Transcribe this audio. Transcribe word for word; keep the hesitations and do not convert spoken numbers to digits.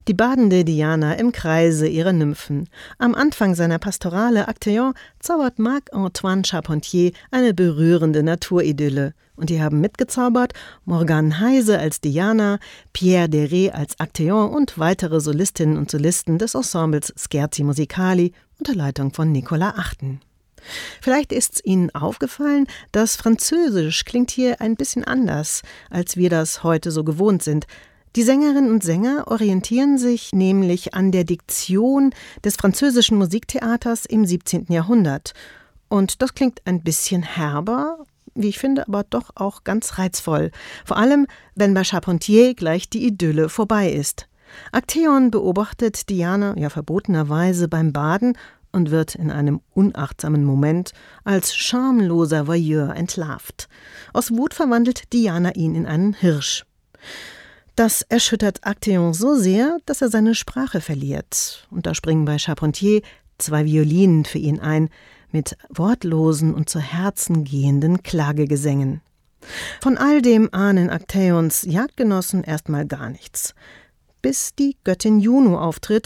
Die badende Diana im Kreise ihrer Nymphen. Am Anfang seiner Pastorale Actéon zaubert Marc-Antoine Charpentier eine berührende Naturidylle. Und die haben mitgezaubert Morgane Heise als Diana, Pierre Deray als Actéon und weitere Solistinnen und Solisten des Ensembles Scherzi Musicali unter Leitung von Nicolas Achten. Vielleicht ist's Ihnen aufgefallen, das Französisch klingt hier ein bisschen anders, als wir das heute so gewohnt sind. Die Sängerinnen und Sänger orientieren sich nämlich an der Diktion des französischen Musiktheaters im siebzehnten Jahrhundert. Und das klingt ein bisschen herber, wie ich finde, aber doch auch ganz reizvoll. Vor allem, wenn bei Charpentier gleich die Idylle vorbei ist. Actéon beobachtet Diana ja verbotenerweise beim Baden und wird in einem unachtsamen Moment als schamloser Voyeur entlarvt. Aus Wut verwandelt Diana ihn in einen Hirsch. Das erschüttert Actéon so sehr, dass er seine Sprache verliert. Und da springen bei Charpentier zwei Violinen für ihn ein, mit wortlosen und zu Herzen gehenden Klagegesängen. Von all dem ahnen Actéons Jagdgenossen erstmal gar nichts. Bis die Göttin Juno auftritt